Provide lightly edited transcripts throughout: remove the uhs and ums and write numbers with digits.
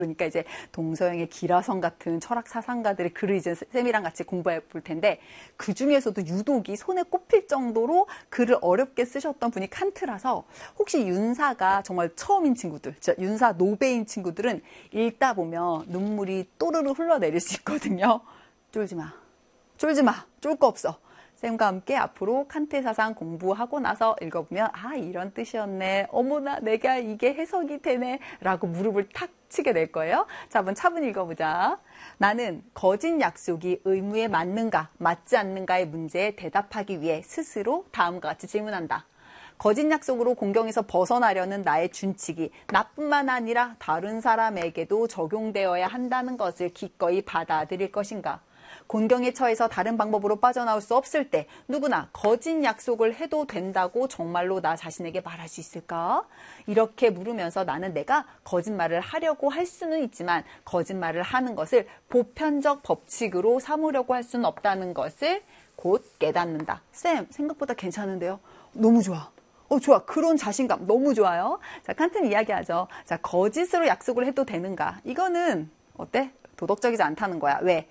그러니까 이제 동서양의 기라성 같은 철학 사상가들의 글을 이제 쌤이랑 같이 공부해 볼 텐데 그 중에서도 유독이 손에 꼽힐 정도로 글을 어렵게 쓰셨던 분이 칸트라서 혹시 윤사가 정말 처음인 친구들, 윤사 노베인 친구들은 읽다 보면 눈물이 또르르 흘러내릴 수 있거든요. 쫄지 마. 쫄지 마. 쫄 거 없어. 쌤과 함께 앞으로 칸트 사상 공부하고 나서 읽어보면 아 이런 뜻이었네. 어머나 내가 이게 해석이 되네. 라고 무릎을 탁 치게 될 거예요. 자, 한번 차분히 읽어보자. 나는 거짓 약속이 의무에 맞는가 맞지 않는가의 문제에 대답하기 위해 스스로 다음과 같이 질문한다. 거짓 약속으로 공경에서 벗어나려는 나의 준칙이 나뿐만 아니라 다른 사람에게도 적용되어야 한다는 것을 기꺼이 받아들일 것인가? 곤경에 처해서 다른 방법으로 빠져나올 수 없을 때 누구나 거짓 약속을 해도 된다고 정말로 나 자신에게 말할 수 있을까? 이렇게 물으면서 나는 내가 거짓말을 하려고 할 수는 있지만 거짓말을 하는 것을 보편적 법칙으로 삼으려고 할 수는 없다는 것을 곧 깨닫는다. 쌤, 생각보다 괜찮은데요? 너무 좋아. 좋아. 그런 자신감 너무 좋아요. 자, 칸트는 이야기하죠. 자, 거짓으로 약속을 해도 되는가? 이거는 어때? 도덕적이지 않다는 거야. 왜?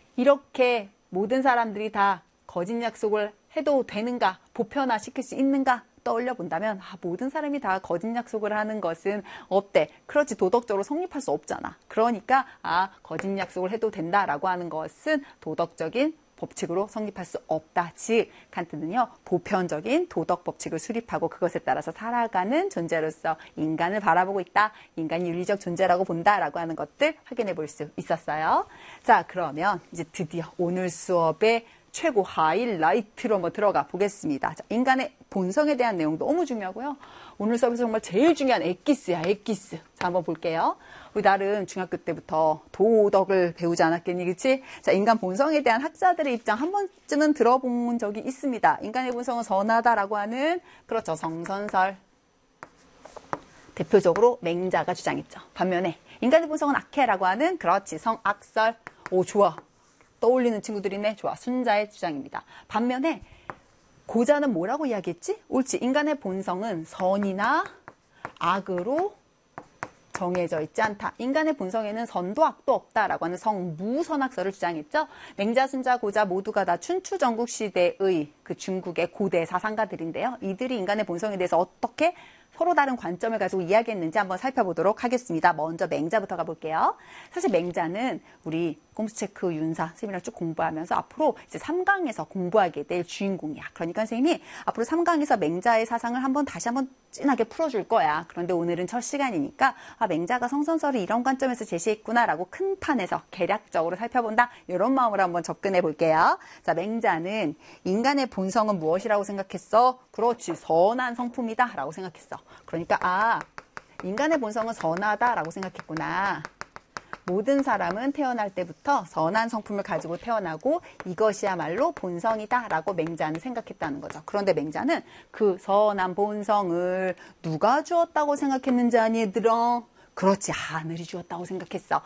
이렇게 모든 사람들이 다 거짓 약속을 해도 되는가, 보편화시킬 수 있는가 떠올려 본다면 모든 사람이 다 거짓 약속을 하는 것은 어때? 그렇지 도덕적으로 성립할 수 없잖아. 그러니까 거짓 약속을 해도 된다라고 하는 것은 도덕적인 법칙으로 성립할 수 없다. 즉 칸트는요 보편적인 도덕 법칙을 수립하고 그것에 따라서 살아가는 존재로서 인간을 바라보고 있다. 인간이 윤리적 존재라고 본다라고 하는 것들 확인해 볼 수 있었어요. 자, 그러면 이제 드디어 오늘 수업의 최고 하이라이트로 한번 들어가 보겠습니다. 자, 인간의 본성에 대한 내용 너무 중요하고요. 오늘 수업에서 정말 제일 중요한 엑기스야, 엑기스. 자, 한번 볼게요. 우리 나름 중학교 때부터 도덕을 배우지 않았겠니, 그치? 자, 인간 본성에 대한 학자들의 입장 한 번쯤은 들어본 적이 있습니다. 인간의 본성은 선하다라고 하는, 그렇죠, 성선설. 대표적으로 맹자가 주장했죠. 반면에 인간의 본성은 악해라고 하는, 그렇지, 성악설. 오, 좋아. 떠올리는 친구들이 있네. 좋아. 순자의 주장입니다. 반면에 고자는 뭐라고 이야기했지? 옳지. 인간의 본성은 선이나 악으로 정해져 있지 않다. 인간의 본성에는 선도 악도 없다라고 하는 성무선악설을 주장했죠. 맹자, 순자, 고자 모두가 다 춘추 전국 시대의 그 중국의 고대 사상가들인데요. 이들이 인간의 본성에 대해서 어떻게 서로 다른 관점을 가지고 이야기했는지 한번 살펴보도록 하겠습니다. 먼저 맹자부터 가볼게요. 사실 맹자는 우리 꼼수체크 윤사 쌤이랑 쭉 공부하면서 앞으로 이제 3강에서 공부하게 될 주인공이야. 그러니까 선생님이 앞으로 3강에서 맹자의 사상을 다시 한번 진하게 풀어줄 거야. 그런데 오늘은 첫 시간이니까 맹자가 성선설을 이런 관점에서 제시했구나라고 큰 판에서 개략적으로 살펴본다. 이런 마음으로 한번 접근해 볼게요. 자, 맹자는 인간의 본성은 무엇이라고 생각했어? 그렇지, 선한 성품이다 라고 생각했어. 그러니까 인간의 본성은 선하다라고 생각했구나. 모든 사람은 태어날 때부터 선한 성품을 가지고 태어나고 이것이야말로 본성이다라고 맹자는 생각했다는 거죠. 그런데 맹자는 그 선한 본성을 누가 주었다고 생각했는지 아니 얘들아? 그렇지, 하늘이 주었다고 생각했어.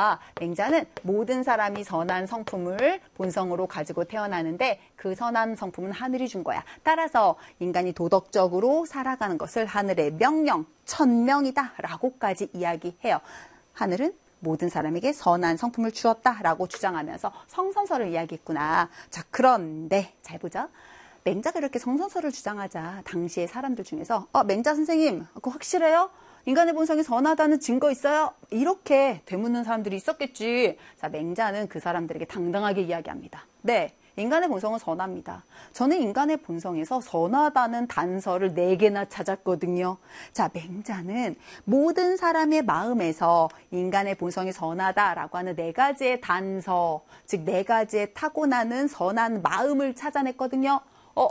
맹자는 모든 사람이 선한 성품을 본성으로 가지고 태어나는데 그 선한 성품은 하늘이 준 거야. 따라서 인간이 도덕적으로 살아가는 것을 하늘의 명령, 천명이다 라고까지 이야기해요. 하늘은 모든 사람에게 선한 성품을 주었다라고 주장하면서 성선설을 이야기했구나. 자, 그런데 잘 보자. 맹자가 이렇게 성선설을 주장하자 당시의 사람들 중에서 맹자 선생님, 그거 확실해요? 인간의 본성이 선하다는 증거 있어요? 이렇게 되묻는 사람들이 있었겠지. 자, 맹자는 그 사람들에게 당당하게 이야기합니다. 네, 인간의 본성은 선합니다. 저는 인간의 본성에서 선하다는 단서를 4개나 찾았거든요. 자, 맹자는 모든 사람의 마음에서 인간의 본성이 선하다라고 하는 4가지의 단서, 즉 4가지의 타고나는 선한 마음을 찾아냈거든요.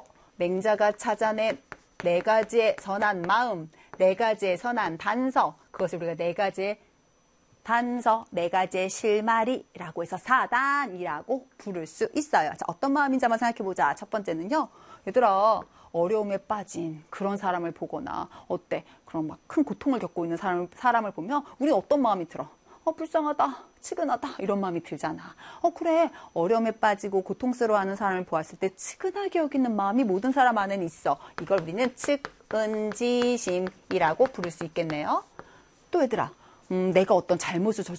맹자가 찾아낸 4가지의 선한 마음, 4가지의 선한 단서, 그것을 우리가 4가지의 단서, 4가지의 실마리라고 해서 사단이라고 부를 수 있어요. 자, 어떤 마음인지 한번 생각해보자. 첫 번째는요, 얘들아, 어려움에 빠진 그런 사람을 보거나, 어때? 그런 막 큰 고통을 겪고 있는 사람을 보면, 우리 어떤 마음이 들어? 불쌍하다, 치근하다, 이런 마음이 들잖아. 그래, 어려움에 빠지고 고통스러워하는 사람을 보았을 때 치근하게 여기는 마음이 모든 사람 안에는 있어. 이걸 우리는 측은지심이라고 부를 수 있겠네요. 또 얘들아, 내가 어떤 잘못을